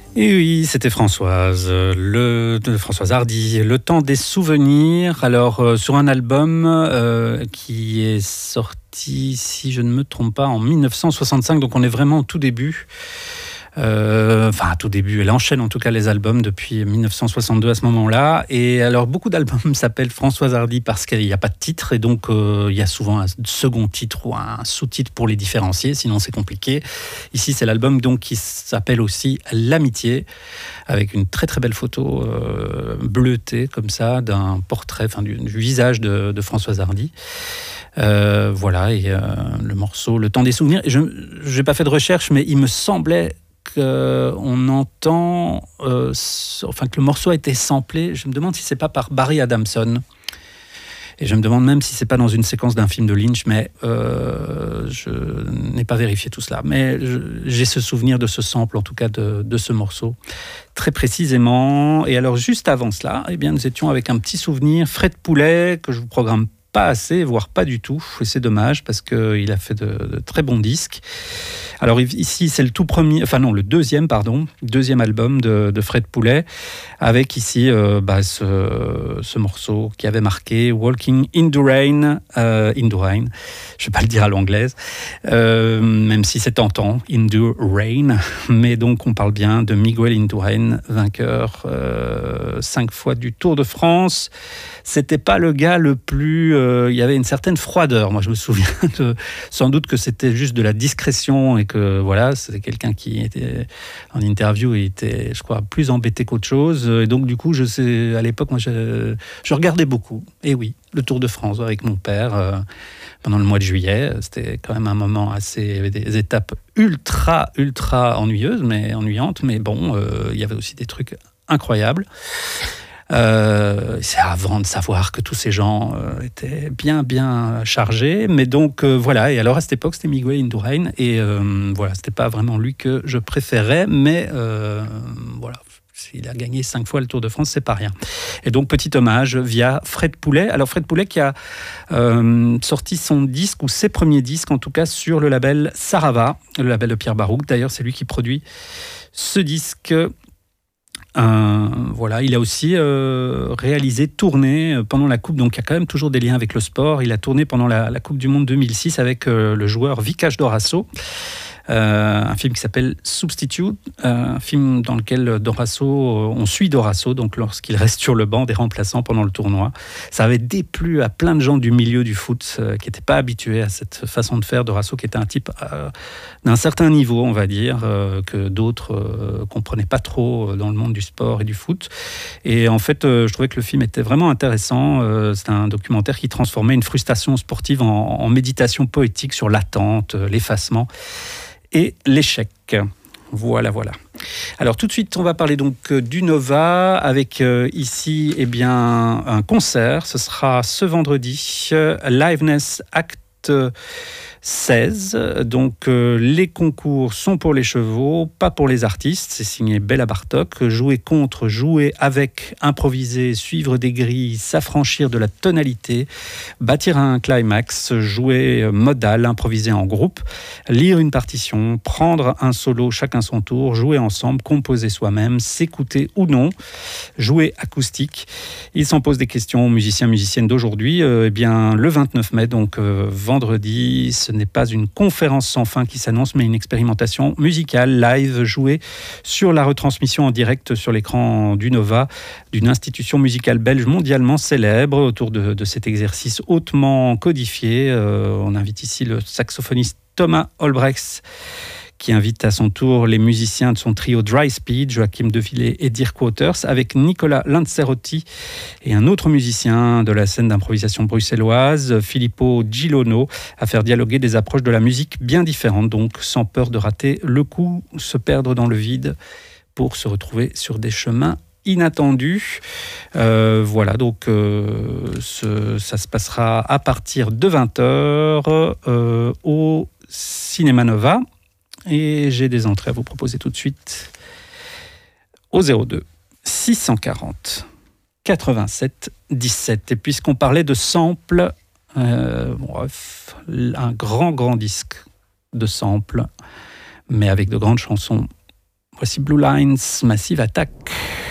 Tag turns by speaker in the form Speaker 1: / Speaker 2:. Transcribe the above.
Speaker 1: Et oui, c'était Françoise, Françoise Hardy, Le temps des souvenirs. Alors, sur un album qui est sorti, si je ne me trompe pas, en 1965, donc on est vraiment au tout début. Enfin, à tout début, elle enchaîne en tout cas les albums depuis 1962 à ce moment-là. Et alors, beaucoup d'albums s'appellent Françoise Hardy parce qu'il n'y a pas de titre, et donc il y a souvent un second titre ou un sous-titre pour les différencier, sinon c'est compliqué. Ici, c'est l'album donc qui s'appelle aussi L'Amitié, avec une très très belle photo bleutée comme ça d'un portrait, enfin du visage de Françoise Hardy. Voilà, et le morceau Le temps des souvenirs. Je n'ai pas fait de recherche, mais il me semblait qu'on entend, enfin que le morceau a été samplé. Je me demande si c'est pas par Barry Adamson. Et je me demande même si c'est pas dans une séquence d'un film de Lynch, mais je n'ai pas vérifié tout cela. Mais j'ai ce souvenir de ce sample, en tout cas de ce morceau, très précisément. Et alors juste avant cela, eh bien, nous étions avec un petit souvenir, Fred Poulet, que je vous programme pas assez, voire pas du tout. Et c'est dommage parce qu'il a fait de très bons disques. Alors ici, c'est le deuxième album de Fred Poulet, avec ici ce morceau qui avait marqué Walking in the Rain, je vais pas le dire à l'anglaise, même si c'est tentant, In the Rain, mais donc on parle bien de Miguel Indurain, vainqueur 5 fois du Tour de France. C'était pas le gars le plus... il y avait une certaine froideur. Moi, je me souviens sans doute que c'était juste de la discrétion et que voilà, c'était quelqu'un qui était en interview et était, je crois, plus embêté qu'autre chose. Et donc, du coup, je sais, à l'époque, moi, je regardais beaucoup. Et oui, le Tour de France avec mon père pendant le mois de juillet. C'était quand même un moment assez... Il y avait des étapes ultra ennuyeuses, mais ennuyantes. Mais bon, il y avait aussi des trucs incroyables. C'est avant de savoir que tous ces gens étaient bien chargés, mais donc voilà. Et alors à cette époque, c'était Miguel Indurain, et voilà, c'était pas vraiment lui que je préférais, mais voilà. Il a gagné 5 fois le Tour de France, c'est pas rien. Et donc, petit hommage via Fred Poulet. Alors, Fred Poulet qui a sorti son disque, ou ses premiers disques, en tout cas, sur le label Sarava, le label de Pierre Barouk. D'ailleurs, c'est lui qui produit ce disque. Voilà, il a aussi tourné pendant la Coupe, donc il y a quand même toujours des liens avec le sport. Il a tourné pendant la Coupe du Monde 2006 avec le joueur Vikash Dorasso. Un film qui s'appelle Substitute, un film dans lequel on suit Dorasso, donc lorsqu'il reste sur le banc des remplaçants pendant le tournoi. Ça avait déplu à plein de gens du milieu du foot qui n'étaient pas habitués à cette façon de faire. Dorasso, qui était un type d'un certain niveau, on va dire, que d'autres comprenaient pas trop dans le monde du sport et du foot. Et en fait, je trouvais que le film était vraiment intéressant. C'est un documentaire qui transformait une frustration sportive en méditation poétique sur l'attente, l'effacement et l'échec. Voilà. Alors tout de suite, on va parler donc du Nova avec ici un concert. Ce sera ce vendredi, Liveness Act 16. Donc les concours sont pour les chevaux, pas pour les artistes. C'est signé Béla Bartok. Jouer contre, jouer avec, improviser, suivre des grilles, s'affranchir de la tonalité, bâtir un climax, jouer modal, improviser en groupe, lire une partition, prendre un solo chacun son tour, jouer ensemble, composer soi-même, s'écouter ou non, jouer acoustique. Il s'en pose des questions aux musiciens, musiciennes d'aujourd'hui. Le 29 mai, donc vendredi, ce n'est pas une conférence sans fin qui s'annonce, mais une expérimentation musicale live jouée sur la retransmission en direct sur l'écran du Nova, d'une institution musicale belge mondialement célèbre. Autour de cet exercice hautement codifié, on invite ici le saxophoniste Thomas Olbrechts, qui invite à son tour les musiciens de son trio Dry Speed, Joachim Devillé et Dirk Wouters, avec Nicolas Lancerotti et un autre musicien de la scène d'improvisation bruxelloise, Filippo Gilono, à faire dialoguer des approches de la musique bien différentes, donc sans peur de rater le coup, se perdre dans le vide pour se retrouver sur des chemins inattendus. Voilà, donc ça se passera à partir de 20h au Cinéma Nova. Et j'ai des entrées à vous proposer tout de suite au 02 640 87 17. Et puisqu'on parlait de samples, un grand disque de samples, mais avec de grandes chansons. Voici Blue Lines, Massive Attack.